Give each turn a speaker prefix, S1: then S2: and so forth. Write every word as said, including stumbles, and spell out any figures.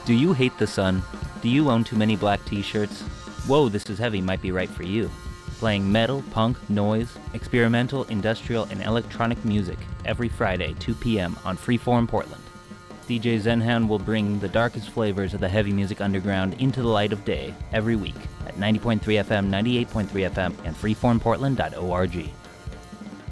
S1: Do you hate the sun? Do you own too many black t-shirts? Whoa, This Is Heavy might be right for you. Playing metal, punk, noise, experimental, industrial, and electronic music every Friday, two p.m. on Freeform Portland. D J Zenhan will bring the darkest flavors of the heavy music underground into the light of day every week at ninety point three F M, ninety-eight point three F M, and freeform portland dot org.